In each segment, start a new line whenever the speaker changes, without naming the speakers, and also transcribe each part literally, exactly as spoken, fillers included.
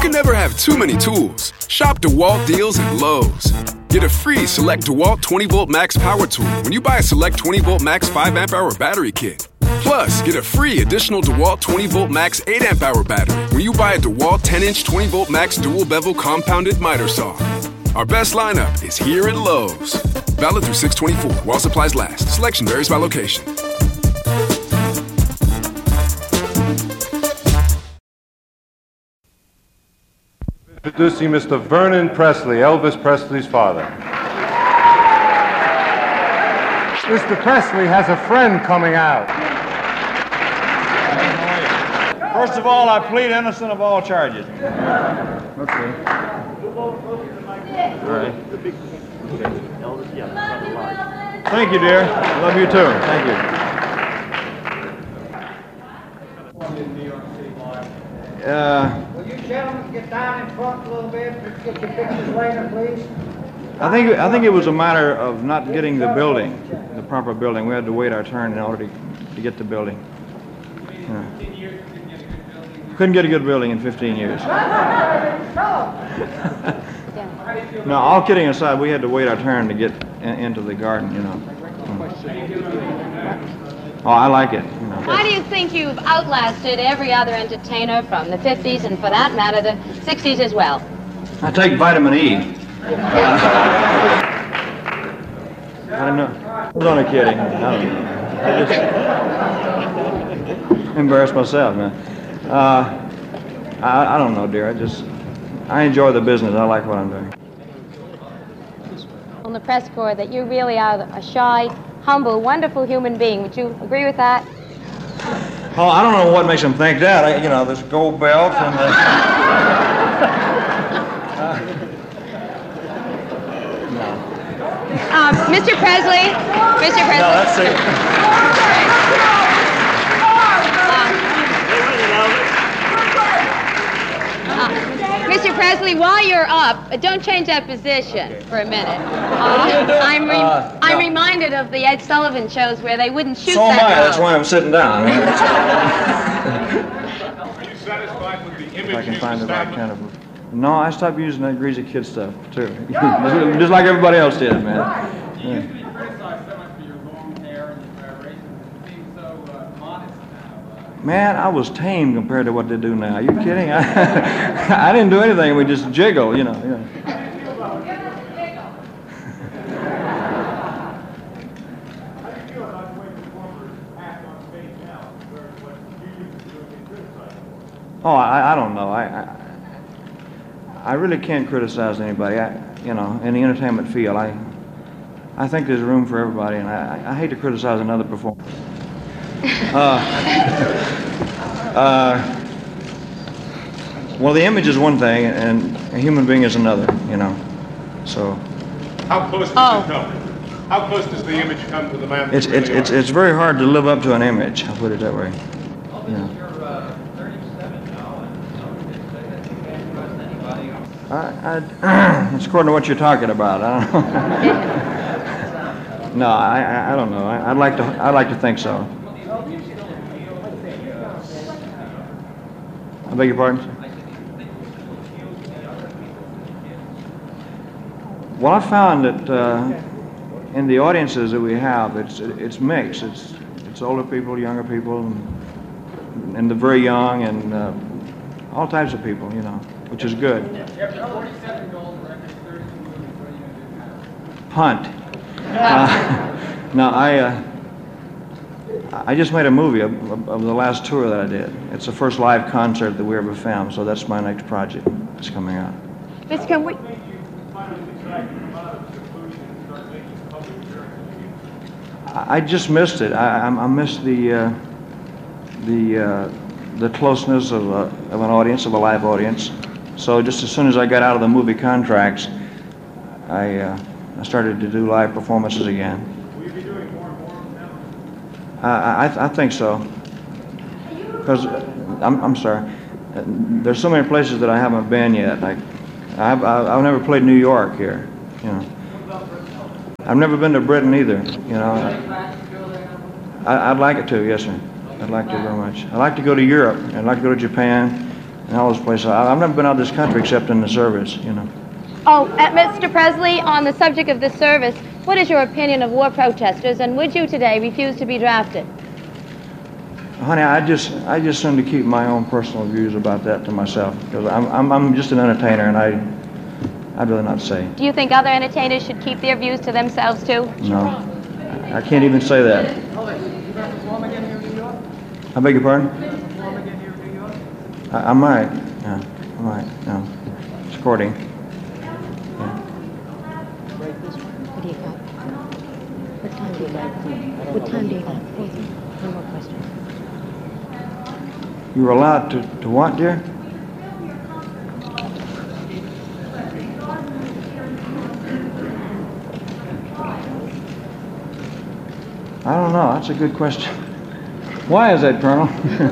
can never have too many tools. Shop DeWalt deals at Lowe's. Get a free Select DeWalt twenty volt Max Power Tool when you buy a Select twenty volt Max five amp hour battery kit. Plus, get a free additional DeWalt twenty volt Max eight amp hour battery when you buy a DeWalt ten inch twenty volt Max dual bevel compounded miter saw. Our best lineup is here at Lowe's. Valid through six twenty-four while supplies last. Selection varies by location.
Introducing Mister Vernon Presley, Elvis Presley's father. Mister Presley has a friend coming out.
First of all, I plead innocent of all charges.
Okay.
All right. Thank you, dear. Love you too. Thank you. Uh,
Will you gentlemen get down in front a little bit? Get your pictures later, please.
I think I think it was a matter of not getting the building, the proper building. We had to wait our turn in order to, to get the building. Yeah. Couldn't get a good building in fifteen years. No, all kidding aside, we had to wait our turn to get in, into the garden, you know. Oh, I like it. You know.
Why do you think you've outlasted every other entertainer from the fifties and, for that matter, the sixties as well?
I take vitamin E. Uh, I don't know. I was only kidding. I don't know. I just embarrassed myself, man. Uh, I, I don't know, dear. I just, I enjoy the business. I like what I'm doing.
On the press corps that you really are a shy, humble, wonderful human being. Would you agree with that?
Oh, I don't know what makes them think that. I, you know, this gold belt and the... uh, no.
Um, Mister Presley, Mister Presley.
No, that's it.
Uh, Mister Presley, while you're up, uh, don't change that position for a minute. Uh, I'm, re-
Uh,
I'm
no.
reminded of the Ed Sullivan shows where they wouldn't shoot
So am
that
I.
low.
That's why I'm sitting down.
Are you satisfied with the image
If I can
you've
find the right
established?
kind of... No, I stopped using that greasy kid stuff, too. Just like everybody else did, man. Yeah.
You criticize so much for your long hair and your razor being so uh, modest now.
Man, I was tame compared to what they do now. Are you kidding? I, I didn't do anything. We just jiggle, you know. You know. Oh, I, I don't know. I, I I really can't criticize anybody. I, you know, in the entertainment field, I I think there's room for everybody, and I, I hate to criticize another performer. Uh, uh, well, the image is one thing, and a human being is another. You know, so
How close does
Oh.
it come? How close does the image come to the man? that
it's
you
it's
really
it's
are?
it's very hard to live up to an image. I'll put it that way. Yeah. I, I, it's according to what you're talking about. I don't know. No, I, I, I don't know. I, I'd like to. I'd like to think so. I beg your pardon? Well, I found that uh, in the audiences that we have, it's it's mixed. It's it's older people, younger people, and, and the very young, and uh, all types of people. You know, which is good.
forty-seven gold records, thirty-two movies. What are you going to do now?
Hunt. Uh, no, I uh, I just made a movie of, of, of the last tour that I did. It's the first live concert that we ever filmed, so that's my next project that's coming out.
Mister Can we...
I, I just missed it. I, I, I missed the uh, the uh, the closeness of a, of an audience, of a live audience. So just as soon as I got out of the movie contracts, I uh, I started to do live performances again.
Will you be doing more and more now?
I, I, I think so. Because, I'm, I'm sorry, there's so many places that I haven't been yet. Like, I've, I've never played New York here, you know. I've never been to Britain either, you know. I, I'd like it to, yes, sir. I'd like to very much. I'd like to go to Europe. I'd like to go to Japan. in all those places. I, I've never been out of this country except in the service, you know.
Oh, uh, Mister Presley, on the subject of the service, what is your opinion of war protesters, and would you today refuse to be drafted?
Honey, I just I just seem to keep my own personal views about that to myself because I'm, I'm I'm just an entertainer and I I'd rather not say.
Do you think other entertainers should keep their views to themselves too?
No, I can't even say that. I beg your pardon? I, I might. Yeah, I might. No, it's courting.
What do you got? What time do you got? What time do you got? One more question.
You were allowed to, to what, dear? I don't know. That's a good question. Why is that, Colonel?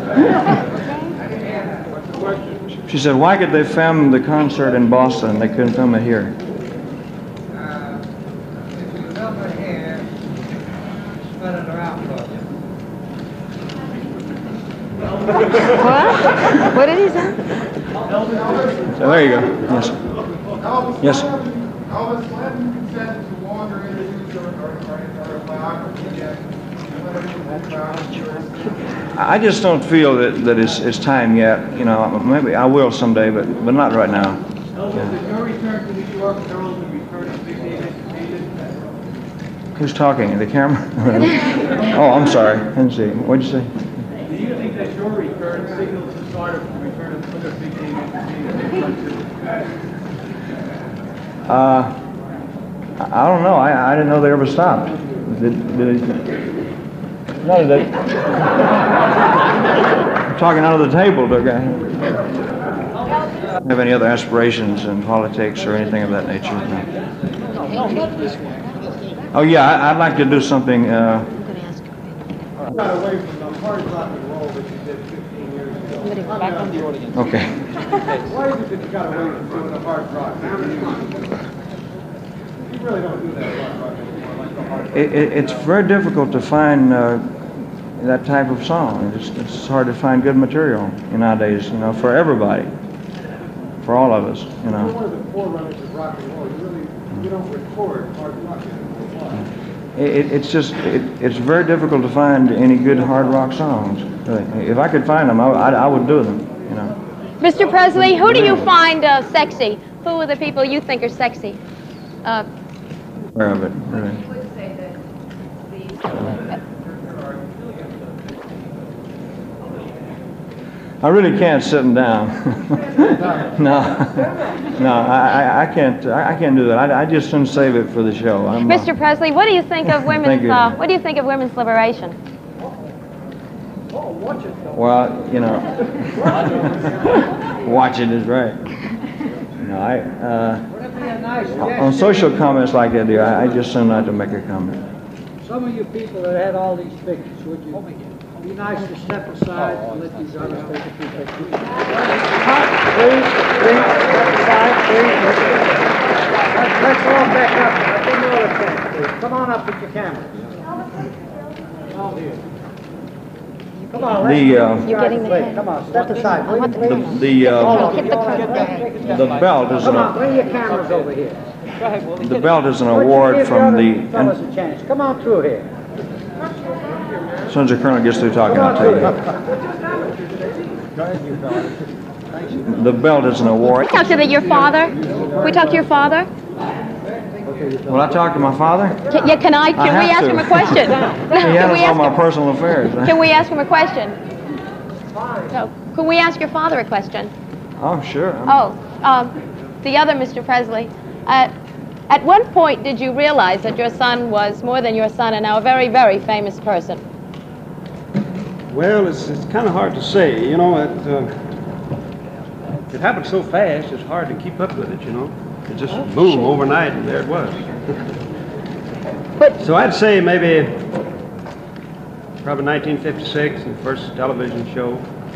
She said, why could they film the concert in Boston and they couldn't film it here?
Uh, if you come in here, spread it around for you.
What? What did he say?
So there you go. Yes. Yes.
Elvis Clinton consented to longer interviews or, or, or, or a biography.
I just don't feel that, that it's, it's time yet. You know, maybe I will someday, but but not right now.
Elvis, did your return to New York herald the return of Big Dave Entertainment?
Who's talking? The camera? Oh, I'm sorry. I didn't see. What'd you say?
Do you think that your return signals the start of the return of other Big Dave Entertainment?
Uh, I I don't know. I, I didn't know they ever stopped. Did, did it? No, did they? I'm talking under the table, Doug. Have any other aspirations in politics or anything of that nature? No. Oh yeah, I, I'd like to do something. Uh,
You got away from the hard rock and roll that you did fifteen years ago. I'm out the audience.
okay.
Why is it that you got away from doing the hard rock? You really don't do that hard rock anymore, like the hard rock.
It, it, it's very difficult to find uh, that type of song. It's, it's hard to find good material nowadays. You know, for everybody, for all of us. You
You're
know.
one of the forerunners of rock and roll. You really, you don't record hard rock anymore. Why?
It, it's just, it, it's very difficult to find any good hard rock songs. Really. If I could find them, I, I, I would do them, you know.
Mister Presley, who do you find uh, sexy? Who are the people you think are sexy? Uh,
Aware of it, really. I really can't sit them down. no, no, I, I, I can't, I, I can't do that. I, I just soon save it for the show. I'm, uh,
Mister Presley, what do you think of women's?
Thank you.
Uh, what do you think of women's liberation?
Well, you know, watch it is right. No, I, uh, on social comments like that, dear, I, I just soon not to make a comment.
Some of you people that had all these pictures, would you be nice to step aside and let these others take a few pictures? Please, please, step aside, please. Let's, let's all back up. Give me all a chance, please. Come on up with your camera. All here. Come on, let's
The, uh,
You're getting the
please.
head.
Come on, step aside,
I want the
please.
camera.
The, uh,
Get the camera.
the belt is
Come on,
an,
bring your cameras over here.
the belt is an
Would you
award
give
from
other
the,
fellas
and
a chance. Come on through here.
as soon as the colonel gets through talking,
Come
I'll
on
tell
through
you.
here. Go ahead, you fellas.
The belt is an award.
Talk to the, your father. Can we talk to your father?
Will I talk to my father?
Can, yeah, can I? Can
I
we
have
ask
to.
him a question?
He
Can we
handles all
ask
my
him,
personal affairs.
Can we ask him a question? No. Can we ask your father a question?
Oh, sure. I'm-
Oh, um, the other Mister Presley. Uh, at one point, did you realize that your son was more than your son and now a very, very famous person?
Well, it's, it's kind of hard to say. You know, it, uh, it happened so fast, it's hard to keep up with it, you know. It just boom, overnight, and there it was.
But
So I'd say maybe probably nineteen fifty-six, the first television show.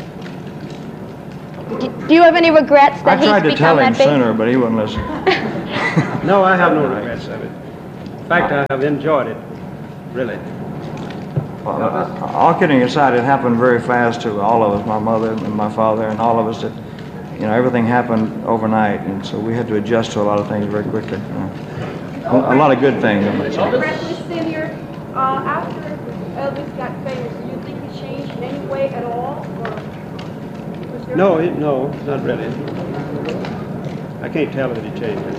do, do you have any regrets
I
that he's
tried to tell
become
him
that big?
sooner, but he wouldn't listen.
No, I have no regrets of it. In fact, I have enjoyed it, really.
Well, uh, all kidding aside, it happened very fast to all of us, my mother and my father and all of us. That you know, everything happened overnight, and so we had to adjust to a lot of things very quickly. You know. A, a lot of good things, I might say.
Elvis Presley Senior, uh, after Elvis got famous, do you think he changed in any way at all? Or was there
No, it, no, not really. I can't tell that he changed it.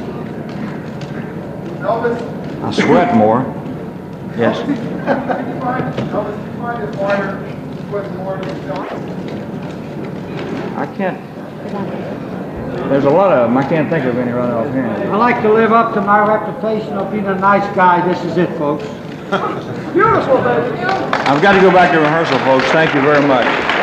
Elvis,
I sweat more. Yes.
Elvis, do you find, Elvis, do you find it harder to sweat more than John?
I can't. There's a lot of them. I can't think of any right offhand.
I like to live up to my reputation of being a nice guy. This is it, folks. Beautiful, baby.
I've got to go back to rehearsal, folks. Thank you very much.